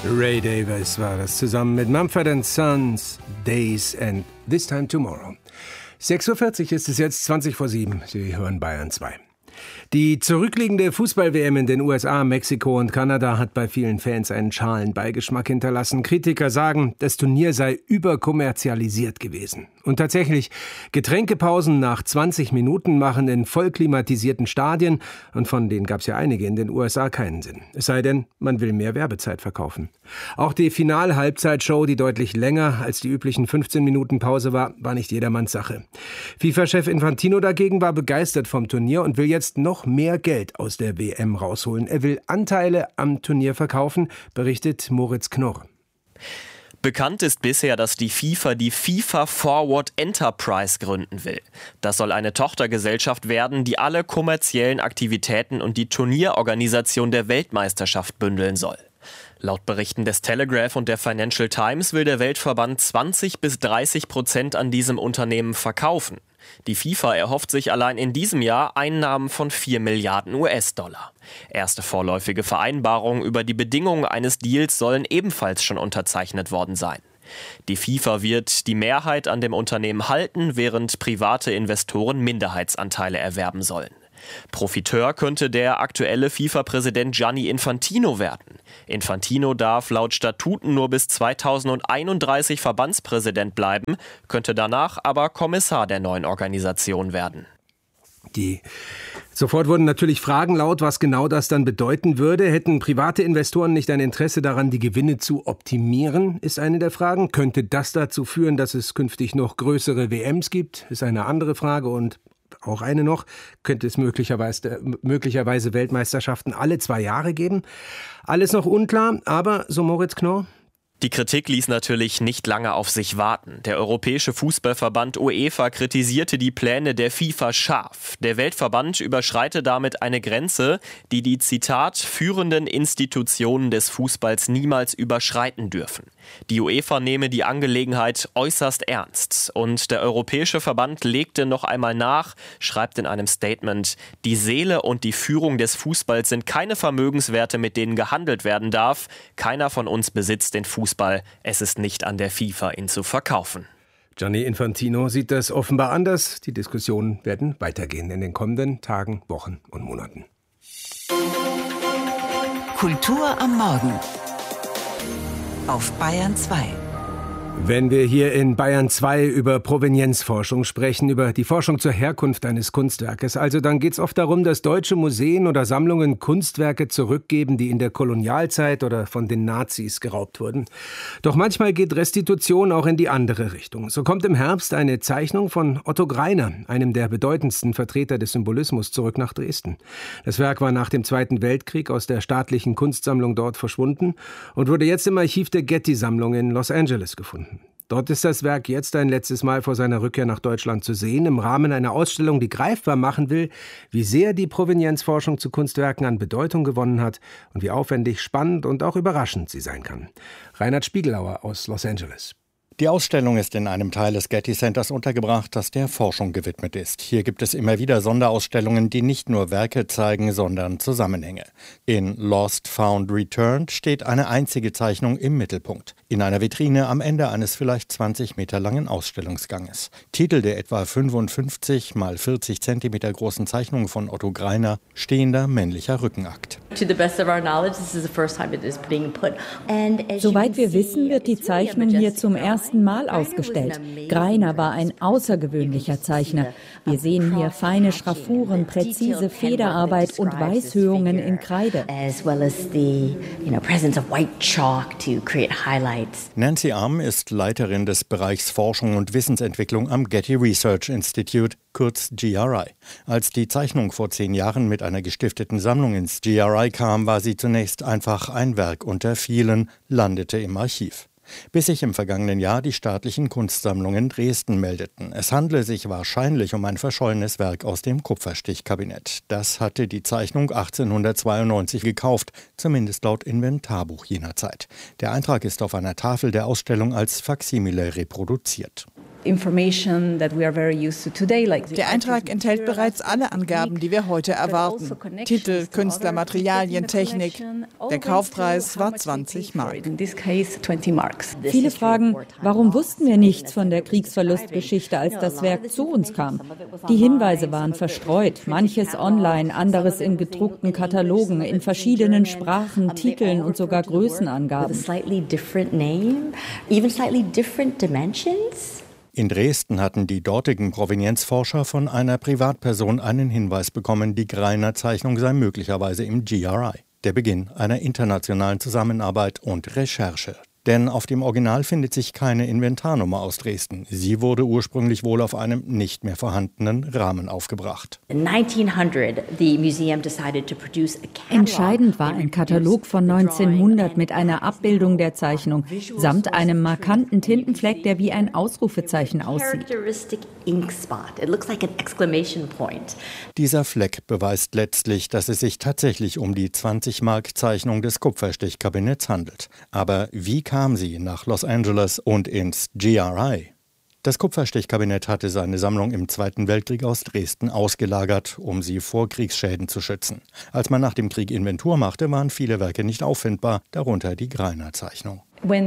Ray Davies war das zusammen mit Mumford & Sons, Days and This Time Tomorrow. 6:40 Uhr ist es jetzt, 7:20. Sie hören Bayern 2. Die zurückliegende Fußball-WM in den USA, Mexiko und Kanada hat bei vielen Fans einen schalen Beigeschmack hinterlassen. Kritiker sagen, das Turnier sei überkommerzialisiert gewesen. Und tatsächlich, Getränkepausen nach 20 Minuten machen in vollklimatisierten Stadien, und von denen gab es ja einige in den USA, keinen Sinn. Es sei denn, man will mehr Werbezeit verkaufen. Auch die Final-Halbzeitshow, die deutlich länger als die üblichen 15 Minuten Pause war nicht jedermanns Sache. FIFA-Chef Infantino dagegen war begeistert vom Turnier und will jetzt noch mehr Geld aus der WM rausholen. Er will Anteile am Turnier verkaufen, berichtet Moritz Knorr. Bekannt ist bisher, dass die FIFA die FIFA Forward Enterprise gründen will. Das soll eine Tochtergesellschaft werden, die alle kommerziellen Aktivitäten und die Turnierorganisation der Weltmeisterschaft bündeln soll. Laut Berichten des Telegraph und der Financial Times will der Weltverband 20-30% an diesem Unternehmen verkaufen. Die FIFA erhofft sich allein in diesem Jahr Einnahmen von 4 Milliarden US-Dollar. Erste vorläufige Vereinbarungen über die Bedingungen eines Deals sollen ebenfalls schon unterzeichnet worden sein. Die FIFA wird die Mehrheit an dem Unternehmen halten, während private Investoren Minderheitsanteile erwerben sollen. Profiteur könnte der aktuelle FIFA-Präsident Gianni Infantino werden. Infantino darf laut Statuten nur bis 2031 Verbandspräsident bleiben, könnte danach aber Kommissar der neuen Organisation werden. Sofort wurden natürlich Fragen laut, was genau das dann bedeuten würde. Hätten private Investoren nicht ein Interesse daran, die Gewinne zu optimieren, ist eine der Fragen. Könnte das dazu führen, dass es künftig noch größere WMs gibt, ist eine andere Frage. Und auch eine noch, könnte es möglicherweise Weltmeisterschaften alle 2 Jahre geben? Alles noch unklar, aber, so Moritz Knorr, die Kritik ließ natürlich nicht lange auf sich warten. Der Europäische Fußballverband UEFA kritisierte die Pläne der FIFA scharf. Der Weltverband überschreite damit eine Grenze, die Zitat, führenden Institutionen des Fußballs niemals überschreiten dürfen. Die UEFA nehme die Angelegenheit äußerst ernst. Und der Europäische Verband legte noch einmal nach, schreibt in einem Statement, die Seele und die Führung des Fußballs sind keine Vermögenswerte, mit denen gehandelt werden darf. Keiner von uns besitzt den Fußball. Es ist nicht an der FIFA, ihn zu verkaufen. Gianni Infantino sieht das offenbar anders. Die Diskussionen werden weitergehen in den kommenden Tagen, Wochen und Monaten. Kultur am Morgen auf Bayern 2. Wenn wir hier in Bayern 2 über Provenienzforschung sprechen, über die Forschung zur Herkunft eines Kunstwerkes, also dann geht es oft darum, dass deutsche Museen oder Sammlungen Kunstwerke zurückgeben, die in der Kolonialzeit oder von den Nazis geraubt wurden. Doch manchmal geht Restitution auch in die andere Richtung. So kommt im Herbst eine Zeichnung von Otto Greiner, einem der bedeutendsten Vertreter des Symbolismus, zurück nach Dresden. Das Werk war nach dem Zweiten Weltkrieg aus der staatlichen Kunstsammlung dort verschwunden und wurde jetzt im Archiv der Getty-Sammlung in Los Angeles gefunden. Dort ist das Werk jetzt ein letztes Mal vor seiner Rückkehr nach Deutschland zu sehen, im Rahmen einer Ausstellung, die greifbar machen will, wie sehr die Provenienzforschung zu Kunstwerken an Bedeutung gewonnen hat und wie aufwendig, spannend und auch überraschend sie sein kann. Reinhard Spiegelauer aus Los Angeles. Die Ausstellung ist in einem Teil des Getty Centers untergebracht, das der Forschung gewidmet ist. Hier gibt es immer wieder Sonderausstellungen, die nicht nur Werke zeigen, sondern Zusammenhänge. In Lost, Found, Returned steht eine einzige Zeichnung im Mittelpunkt. In einer Vitrine am Ende eines vielleicht 20 Meter langen Ausstellungsganges. Titel der etwa 55 mal 40 Zentimeter großen Zeichnung von Otto Greiner, stehender männlicher Rückenakt. Soweit wir wissen, wird die Zeichnung hier zum ersten Mal ausgestellt. Greiner war ein außergewöhnlicher Zeichner. Wir sehen hier feine Schraffuren, präzise Federarbeit und Weißhöhungen in Kreide. Nancy Arm ist Leiterin des Bereichs Forschung und Wissensentwicklung am Getty Research Institute, kurz GRI. Als die Zeichnung vor 10 Jahren mit einer gestifteten Sammlung ins GRI kam, war sie zunächst einfach ein Werk unter vielen, landete im Archiv. Bis sich im vergangenen Jahr die staatlichen Kunstsammlungen Dresden meldeten. Es handle sich wahrscheinlich um ein verschollenes Werk aus dem Kupferstichkabinett. Das hatte die Zeichnung 1892 gekauft, zumindest laut Inventarbuch jener Zeit. Der Eintrag ist auf einer Tafel der Ausstellung als Faksimile reproduziert. Der Eintrag enthält bereits alle Angaben, die wir heute erwarten. Titel, Künstler, Materialien, Technik. Der Kaufpreis war 20 Mark. Viele fragen, warum wussten wir nichts von der Kriegsverlustgeschichte, als das Werk zu uns kam? Die Hinweise waren verstreut, manches online, anderes in gedruckten Katalogen, in verschiedenen Sprachen, Titeln und sogar Größenangaben. In Dresden hatten die dortigen Provenienzforscher von einer Privatperson einen Hinweis bekommen, die Greiner Zeichnung sei möglicherweise im GRI. Der Beginn einer internationalen Zusammenarbeit und Recherche. Denn auf dem Original findet sich keine Inventarnummer aus Dresden. Sie wurde ursprünglich wohl auf einem nicht mehr vorhandenen Rahmen aufgebracht. Entscheidend war ein Katalog von 1900 mit einer Abbildung der Zeichnung samt einem markanten Tintenfleck, der wie ein Ausrufezeichen aussieht. Dieser Fleck beweist letztlich, dass es sich tatsächlich um die 20-Mark-Zeichnung des Kupferstichkabinetts handelt. Aber wie kam sie nach Los Angeles und ins GRI? Das Kupferstichkabinett hatte seine Sammlung im Zweiten Weltkrieg aus Dresden ausgelagert, um sie vor Kriegsschäden zu schützen. Als man nach dem Krieg Inventur machte, waren viele Werke nicht auffindbar, darunter die Greiner Zeichnung.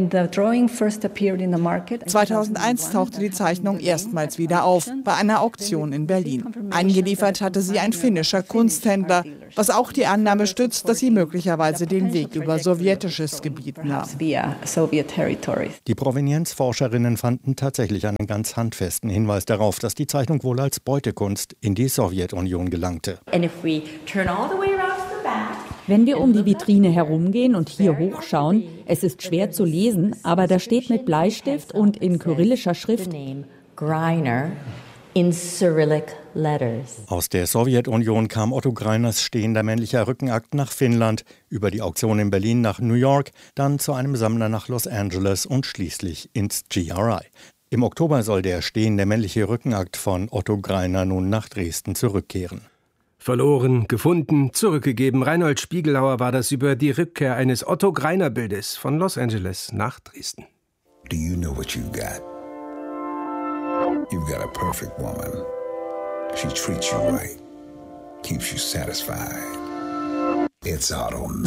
2001 tauchte die Zeichnung erstmals wieder auf, bei einer Auktion in Berlin. Eingeliefert hatte sie ein finnischer Kunsthändler, was auch die Annahme stützt, dass sie möglicherweise den Weg über sowjetisches Gebiet nahm. Die Provenienzforscherinnen fanden tatsächlich einen ganz handfesten Hinweis darauf, dass die Zeichnung wohl als Beutekunst in die Sowjetunion gelangte. Wenn wir um die Vitrine herumgehen und hier hochschauen, es ist schwer zu lesen, aber da steht mit Bleistift und in kyrillischer Schrift Greiner in Cyrillic letters. Aus der Sowjetunion kam Otto Greiners stehender männlicher Rückenakt nach Finnland, über die Auktion in Berlin nach New York, dann zu einem Sammler nach Los Angeles und schließlich ins GRI. Im Oktober soll der stehende männliche Rückenakt von Otto Greiner nun nach Dresden zurückkehren. Verloren, gefunden, zurückgegeben. Reinhold Spiegelhauer war das über die Rückkehr eines Otto-Greiner-Bildes von Los Angeles nach Dresden. Do you know what you've got? You've got a perfect woman. She treats you right, keeps you satisfied. It's automatic.